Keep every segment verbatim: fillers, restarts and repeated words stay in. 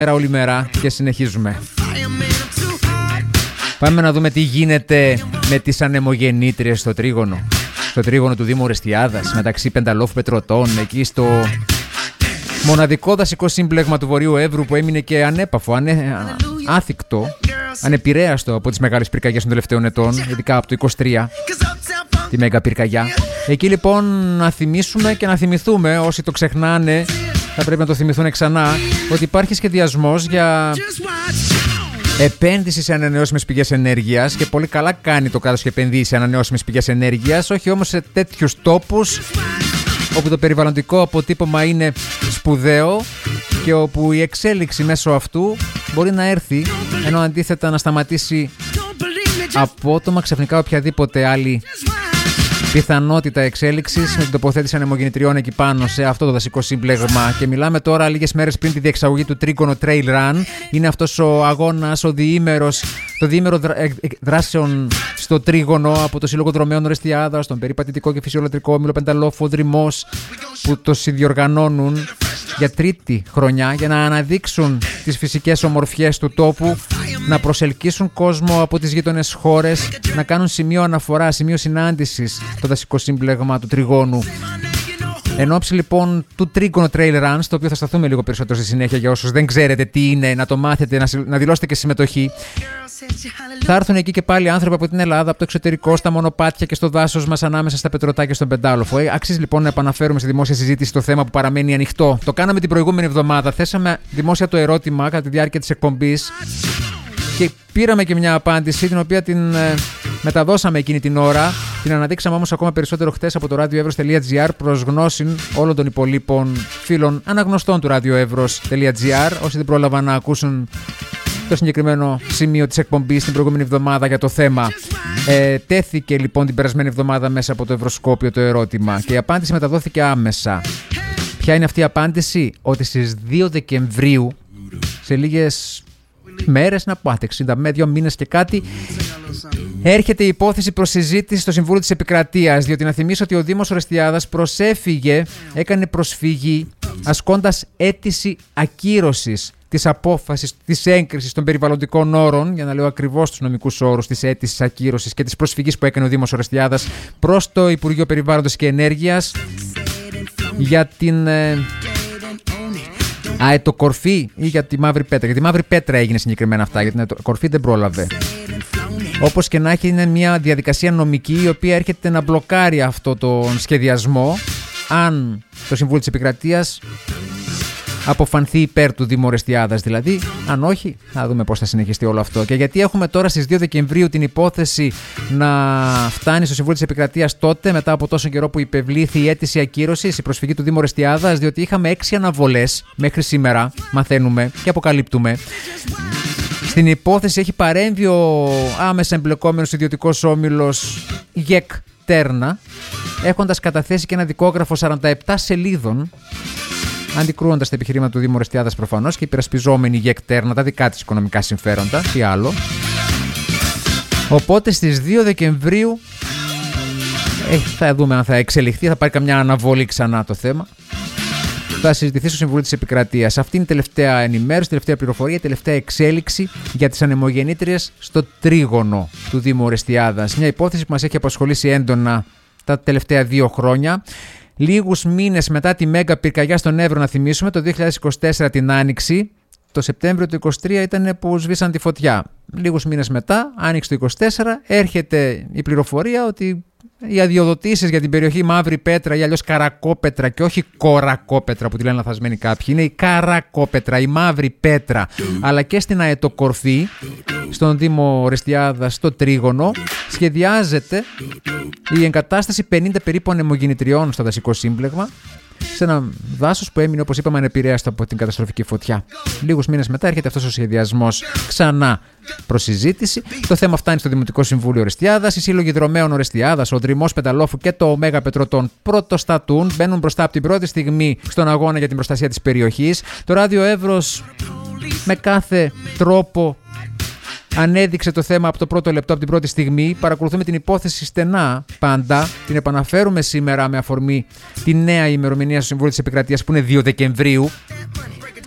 όλη μέρα και συνεχίζουμε. Πάμε να δούμε τι γίνεται με τις ανεμογεννήτριες στο τρίγωνο. Στο τρίγωνο του Δήμου Ορεστιάδας, μεταξύ Πενταλόφου Πετρωτών, εκεί στο μοναδικό δασικό σύμπλεγμα του Βορείου Εύρου που έμεινε και ανέπαφο, ανε... άθικτο, ανεπηρέαστο από τις μεγάλες πυρκαγιές των τελευταίων ετών, ειδικά από το είκοσι τρία, τη μέγα πυρκαγιά. Εκεί λοιπόν να θυμίσουμε και να θυμηθούμε, όσοι το ξεχνάνε θα πρέπει να το θυμηθούν ξανά, ότι υπάρχει σχεδιασμός για επένδυση σε ανανεώσιμες πηγές ενέργειας και πολύ καλά κάνει το κράτος και επενδύει σε ανανεώσιμες πηγές ενέργειας, όχι όμως σε τέτοιους τόπους όπου το περιβαλλοντικό αποτύπωμα είναι σπουδαίο και όπου η εξέλιξη μέσω αυτού μπορεί να έρθει, ενώ αντίθετα να σταματήσει απότομα ξαφνικά οποιαδήποτε άλλη πιθανότητα εξέλιξης με την τοποθέτηση ανεμογεννητριών εκεί πάνω σε αυτό το δασικό σύμπλεγμα. Και μιλάμε τώρα λίγες μέρες πριν τη διεξαγωγή του Τρίγωνο Trail Run. Είναι αυτός ο αγώνας, ο διήμερος, το διήμερο δράσεων στο Τρίγωνο από το Σύλλογο Δρομέων Ορεστιάδας, τον Περιπατητικό και Φυσιολατρικό Όμιλο Πενταλόφου, ο Δρυμός, που το συνδιοργανώνουν για τρίτη χρονιά για να αναδείξουν τις φυσικές ομορφιές του τόπου, να προσελκύσουν κόσμο από τις γείτονες χώρες, να κάνουν σημείο αναφορά, σημείο συνάντησης στο δασικό σύμπλεγμα του Τριγώνου. Εν ώψη λοιπόν του Τρίγωνο Trail Run, στο οποίο θα σταθούμε λίγο περισσότερο στη συνέχεια για όσους δεν ξέρετε τι είναι, να το μάθετε, να, να δηλώσετε και συμμετοχή. Θα έρθουν εκεί και πάλι άνθρωποι από την Ελλάδα, από το εξωτερικό, στα μονοπάτια και στο δάσος μας ανάμεσα στα Πετρωτά και στον Πεντάλοφο. Ε, αξίζει λοιπόν να επαναφέρουμε στη δημόσια συζήτηση το θέμα που παραμένει ανοιχτό. Το κάναμε την προηγούμενη εβδομάδα. Θέσαμε δημόσια το ερώτημα κατά τη διάρκεια της εκπομπής και πήραμε και μια απάντηση, την οποία την ε, μεταδώσαμε εκείνη την ώρα. Την αναδείξαμε όμως ακόμα περισσότερο χτες από το radioevros τελεία gr προς γνώση όλων των υπολείπων φίλων αναγνωστών του radioevros τελεία gr. Όσοι δεν πρόλαβαν να ακούσουν το συγκεκριμένο σημείο της εκπομπής την προηγούμενη εβδομάδα για το θέμα. Ε, τέθηκε λοιπόν την περασμένη εβδομάδα μέσα από το Ευρωσκόπιο το ερώτημα και η απάντηση μεταδόθηκε άμεσα. Ποια είναι αυτή η απάντηση? Ότι στις δύο Δεκεμβρίου, σε λίγες μέρες, να πάτε εξήντα με δύο μήνες και κάτι, έρχεται η υπόθεση προς συζήτηση στο Συμβούλιο της Επικρατείας. Διότι να θυμίσω ότι ο Δήμος Ορεστιάδας προσέφυγε, έκανε προσφυγή ασκώντας αίτηση ακύρωσης της απόφασης, της έγκρισης των περιβαλλοντικών όρων, για να λέω ακριβώς τους νομικούς όρους της αίτησης ακύρωσης και της προσφυγής που έκανε ο Δήμος Ορεστιάδας προς το Υπουργείο Περιβάλλοντος και Ενέργειας για την ε, αετοκορφή ή για τη Μαύρη Πέτρα. Για τη Μαύρη Πέτρα έγινε συγκεκριμένα αυτά, για την αετοκορφή δεν πρόλαβε. Όπως και να έχει, είναι μια διαδικασία νομική η οποία έρχεται να μπλοκάρει αυτό τον σχεδιασμό αν το Συμβούλιο της Επικρατείας αποφανθεί υπέρ του Δήμου Ορεστιάδας. Δηλαδή, αν όχι, θα δούμε πώς θα συνεχιστεί όλο αυτό. Και γιατί έχουμε τώρα στις δύο Δεκεμβρίου την υπόθεση να φτάνει στο Συμβούλιο της Επικρατείας τότε, μετά από τόσο καιρό που υπευλήθη η αίτηση ακύρωσης, η προσφυγή του Δήμου Ορεστιάδας? Διότι είχαμε έξι αναβολές μέχρι σήμερα, μαθαίνουμε και αποκαλύπτουμε. Στην υπόθεση έχει παρέμβει ο άμεσα εμπλεκόμενος ιδιωτικός όμιλος ΓΕΚ Τέρνα, έχοντας καταθέσει και ένα δικόγραφο σαράντα επτά σελίδων, αντικρούοντας τα επιχειρήματα του Δήμου Ορεστιάδας προφανώς και υπερασπιζόμενη ΓΕΚ Τέρνα τα δικά της οικονομικά συμφέροντα, τι άλλο. Οπότε στις δύο Δεκεμβρίου ε, θα δούμε αν θα εξελιχθεί, θα πάρει καμιά αναβολή ξανά το θέμα. Θα συζητηθεί στο Συμβούλιο της Επικρατείας. Αυτή είναι η τελευταία ενημέρωση, η τελευταία πληροφορία, η τελευταία εξέλιξη για τις ανεμογεννήτριες στο Τρίγωνο του Δήμου Ορεστιάδας. Μια υπόθεση που μας έχει απασχολήσει έντονα τα τελευταία δύο χρόνια. Λίγους μήνες μετά τη μέγα πυρκαγιά στον Εύρο, να θυμίσουμε, το δύο χιλιάδες είκοσι τέσσερα την Άνοιξη, το Σεπτέμβριο του είκοσι τρία ήταν που σβήσαν τη φωτιά. Λίγους μήνες μετά, Άνοιξη του είκοσι τέσσερα, έρχεται η πληροφορία ότι οι αδειοδοτήσεις για την περιοχή Μαύρη Πέτρα ή αλλιώς Καρακόπετρα, και όχι Κορακόπετρα που τη λένε λαθασμένοι κάποιοι, είναι η Καρακόπετρα, η Μαύρη Πέτρα, αλλά και στην αετοκορφή, στον Δήμο Ορεστιάδα, στο Τρίγωνο, σχεδιάζεται η εγκατάσταση πενήντα περίπου ανεμογεννητριών στο δασικό σύμπλεγμα, σε ένα δάσος που έμεινε, όπως είπαμε, ανεπηρέαστο από την καταστροφική φωτιά. Λίγους μήνες μετά έρχεται αυτός ο σχεδιασμός ξανά προς συζήτηση. Το θέμα φτάνει στο Δημοτικό Συμβούλιο Ορεστιάδας. Οι Σύλλογοι Δρομέων Ορεστιάδας, ο Δρυμός Πενταλόφου και το Μέγα Πετρωτών πρωτοστατούν, μπαίνουν μπροστά από την πρώτη στιγμή στον αγώνα για την προστασία της περιοχής. Το radioevros με κάθε τρόπο ανέδειξε το θέμα από το πρώτο λεπτό, από την πρώτη στιγμή. Παρακολουθούμε την υπόθεση στενά πάντα. Την επαναφέρουμε σήμερα με αφορμή τη νέα ημερομηνία στο Συμβούλιο της Επικρατείας που είναι δύο Δεκεμβρίου.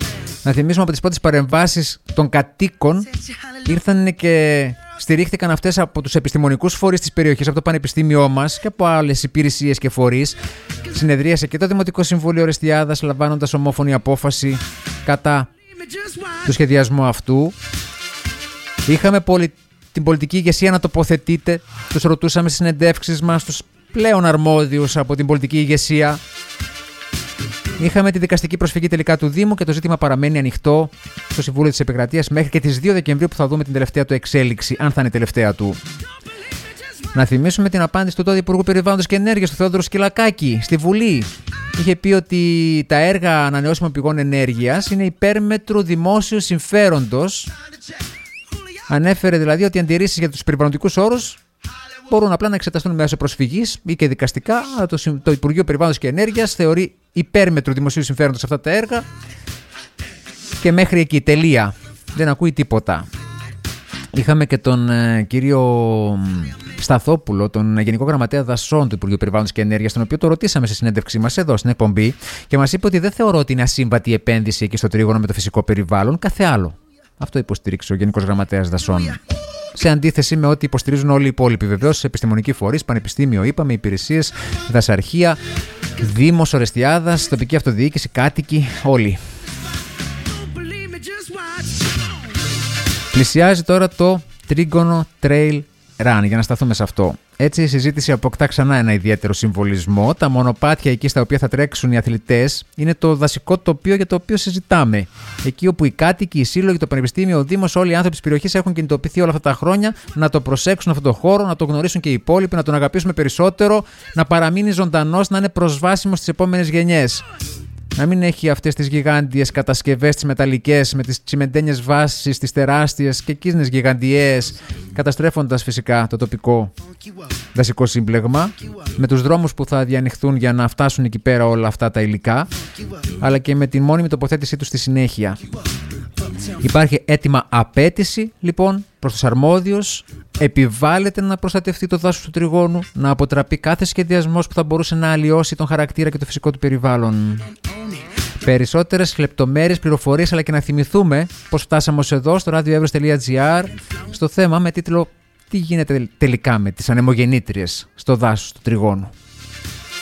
Να θυμίσουμε από τις πρώτες παρεμβάσεις των κατοίκων ήρθαν και στηρίχθηκαν αυτές από τους επιστημονικούς φορείς της περιοχής, από το Πανεπιστήμιό μας και από άλλες υπηρεσίες και φορείς. Συνεδρίασε και το Δημοτικό Συμβούλιο Ορεστιάδας, λαμβάνοντας ομόφωνη απόφαση κατά του σχεδιασμού αυτού. Είχαμε πολι... την πολιτική ηγεσία να τοποθετείται. Τους ρωτούσαμε στις συνεντεύξεις μας, τους πλέον αρμόδιους από την πολιτική ηγεσία. Είχαμε τη δικαστική προσφυγή τελικά του Δήμου και το ζήτημα παραμένει ανοιχτό στο Συμβούλιο της Επικρατείας μέχρι και τις δύο Δεκεμβρίου, που θα δούμε την τελευταία του εξέλιξη, αν θα είναι τελευταία του. Να θυμίσουμε την απάντηση του τότε Υπουργού Περιβάλλοντος και Ενέργειας, του Θεόδωρου Σκυλακάκη, στη Βουλή. Είχε πει ότι τα έργα ανανεώσιμων πηγών ενέργειας είναι υπέρμετρου δημόσιου συμφέροντος. Ανέφερε δηλαδή ότι οι αντιρρήσεις για τους περιβαλλοντικούς όρους μπορούν απλά να εξεταστούν μέσω προσφυγής ή και δικαστικά. Το, το Υπουργείο Περιβάλλοντος και Ενέργειας θεωρεί υπέρμετρου δημοσίου συμφέροντος αυτά τα έργα και μέχρι εκεί, τελεία. Δεν ακούει τίποτα. Είχαμε και τον ε, κύριο Σταθόπουλο, τον Γενικό Γραμματέα Δασών του Υπουργείου Περιβάλλοντος και Ενέργειας, τον οποίο το ρωτήσαμε στη συνέντευξή μας εδώ στην εκπομπή και μας είπε ότι δεν θεωρώ ότι είναι ασύμβατη η επένδυση εκεί στο τρίγωνο με το φυσικό περιβάλλον, κάθε άλλο. Αυτό υποστήριξε ο Γενικός Γραμματέας Δασών. Σε αντίθεση με ό,τι υποστηρίζουν όλοι οι υπόλοιποι. Βεβαίως, επιστημονικοί φορείς, πανεπιστήμιο, είπαμε, υπηρεσίες, δασαρχία, Δήμος Ορεστιάδας, τοπική αυτοδιοίκηση, κάτοικοι, όλοι. Πλησιάζει τώρα το τρίγωνο Trail Run, για να σταθούμε σε αυτό. Έτσι η συζήτηση αποκτά ξανά ένα ιδιαίτερο συμβολισμό. Τα μονοπάτια εκεί στα οποία θα τρέξουν οι αθλητές είναι το δασικό τοπίο για το οποίο συζητάμε. Εκεί όπου οι κάτοικοι, οι σύλλογοι, το πανεπιστήμιο, ο Δήμος, όλοι οι άνθρωποι της περιοχής έχουν κινητοποιηθεί όλα αυτά τα χρόνια να το προσέξουν αυτόν τον χώρο, να το γνωρίσουν και οι υπόλοιποι, να τον αγαπήσουμε περισσότερο, να παραμείνει ζωντανός, να είναι προσβάσιμος στις επόμενες γενιές. Να μην έχει αυτές τις γιγάντιες κατασκευές, τις μεταλλικές, με τις τσιμεντένιες βάσεις, τις τεράστιες και εκείνες γιγαντιές, καταστρέφοντας φυσικά το τοπικό δασικό σύμπλεγμα, με τους δρόμους που θα διανοιχθούν για να φτάσουν εκεί πέρα όλα αυτά τα υλικά, αλλά και με την μόνιμη τοποθέτησή τους στη συνέχεια. Υπάρχει έτοιμα απέτηση λοιπόν προς τους αρμόδιους. Επιβάλλεται να προστατευτεί το δάσος του τριγώνου, να αποτραπεί κάθε σχεδιασμός που θα μπορούσε να αλλοιώσει τον χαρακτήρα και το φυσικό του περιβάλλον. Περισσότερες λεπτομέρειες, πληροφορίες, αλλά και να θυμηθούμε πώς φτάσαμε ως εδώ στο radio evros τελεία gr στο θέμα με τίτλο «Τι γίνεται τελικά με τις ανεμογεννήτριες στο δάσος του τριγώνου».